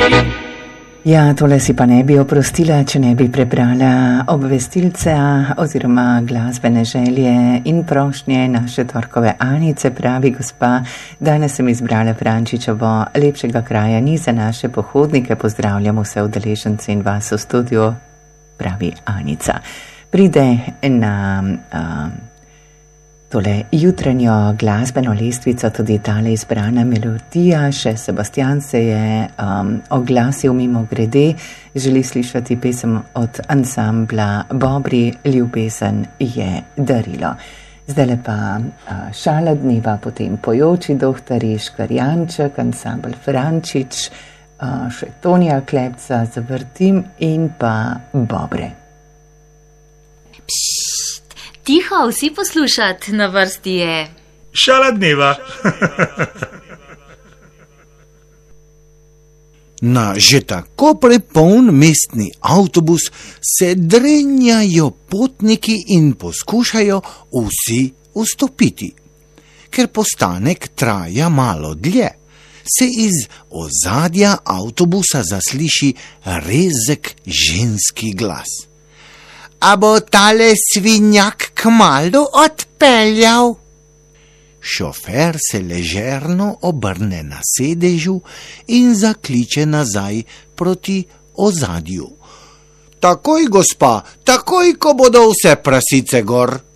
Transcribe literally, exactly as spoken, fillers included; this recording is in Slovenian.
Ja, tole si pa ne bi oprostila, če ne bi prebrala obvestilca oziroma glasbene želje in prošnje naše torkove Anice. Pravi gospa, danes sem izbrala Frančičevo Lepšega kraja ni za naše pohodnike. Pozdravljamo vse udeležence in vas v studiu, pravi Anica. Pride na uh, tole jutranjo glasbeno lestvico tudi tale izbrana melodija. Še Sebastian se je um, oglasil mimo grede, želi slišati pesem od ansambla Bobri, Ljubezen je darilo. Zdaj pa uh, Šala dneva, potem Pojoči dohtarji, Škarjanček, ansambl Frančič, uh, še Tonija Klepca, Zavrtim in pa Bobre. Pšt, tiho, vsi poslušat, na vrsti je Šala dneva. Na že tako prepoln mestni avtobus se drenjajo potniki in poskušajo vsi vstopiti. Ker postanek traja malo dlje, se iz ozadja avtobusa zasliši rezek ženski glas. A bo tale svinjak kmalu odpeljal? Šofer se ležerno obrne na sedežu in zakliče nazaj proti ozadju. Takoj, gospa, takoj, ko bodo vse prasice gor.